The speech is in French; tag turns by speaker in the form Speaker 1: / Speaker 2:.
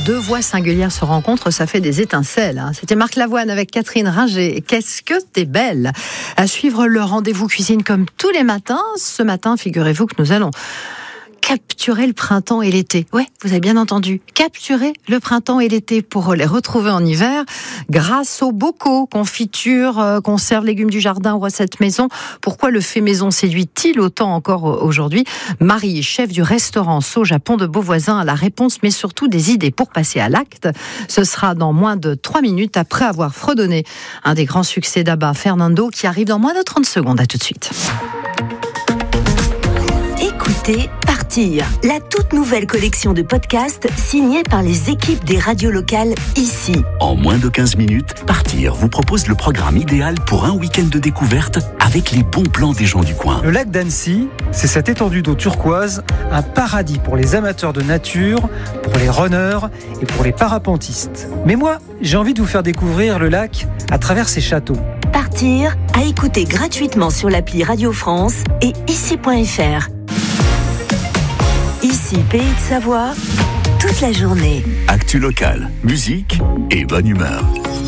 Speaker 1: deux voix singulières se rencontrent, ça fait des étincelles. C'était Marc Lavoine avec Catherine Ringer. Qu'est-ce que t'es belle! À suivre le rendez-vous cuisine comme tous les matins. Ce matin, figurez-vous que nous allons capturer le printemps et l'été. Ouais, vous avez bien entendu. Capturer le printemps et l'été pour les retrouver en hiver grâce aux bocaux, confitures, conserves, légumes du jardin, recettes maison. Pourquoi le fait maison séduit-il autant encore aujourd'hui? Marie, chef du restaurant Sauge à Pont de Beauvoisin, a la réponse, mais surtout des idées pour passer à l'acte. Ce sera dans moins de 3 minutes après avoir fredonné un des grands succès d'Abba, Fernando, qui arrive dans moins de 30 secondes. À tout de suite.
Speaker 2: Écoutez Partir, la toute nouvelle collection de podcasts signée par les équipes des radios locales ici.
Speaker 3: En moins de 15 minutes, Partir vous propose le programme idéal pour un week-end de découverte avec les bons plans des gens du coin.
Speaker 4: Le lac d'Annecy, c'est cette étendue d'eau turquoise, un paradis pour les amateurs de nature, pour les runners et pour les parapentistes. Mais moi, j'ai envie de vous faire découvrir le lac à travers ses châteaux.
Speaker 2: Partir, à écouter gratuitement sur l'appli Radio France et ici.fr. Ici, Pays de Savoie, toute la journée.
Speaker 3: Actu local, musique et bonne humeur.